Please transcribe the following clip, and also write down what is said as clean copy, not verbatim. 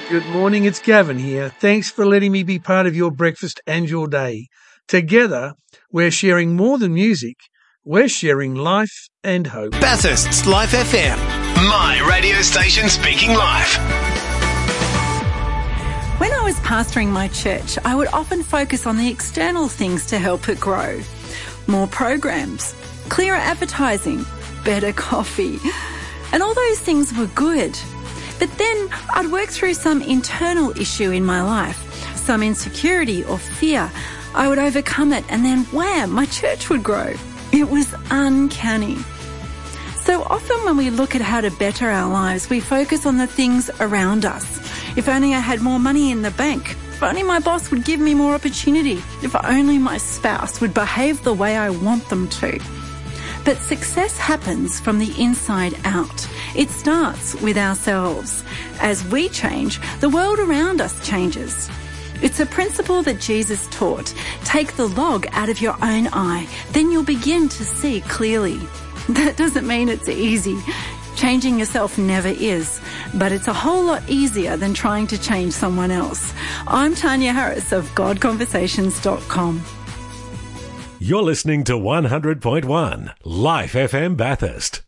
Good morning, it's Gavin here. Thanks for letting me be part of your breakfast and your day. Together, we're sharing more than music. We're sharing life and hope. Bathurst's Life FM. My radio station speaking life. When I was pastoring my church, I would often focus on the external things to help it grow. More programs, clearer advertising, better coffee. And all those things were good. But then I'd work through some internal issue in my life, some insecurity or fear. I would overcome it and then wham, my church would grow. It was uncanny. So often when we look at how to better our lives, we focus on the things around us. If only I had more money in the bank. If only my boss would give me more opportunity. If only my spouse would behave the way I want them to. But success happens from the inside out. It starts with ourselves. As we change, the world around us changes. It's a principle that Jesus taught. Take the log out of your own eye, then you'll begin to see clearly. That doesn't mean it's easy. Changing yourself never is, but it's a whole lot easier than trying to change someone else. I'm Tanya Harris of GodConversations.com. You're listening to 100.1 Life FM Bathurst.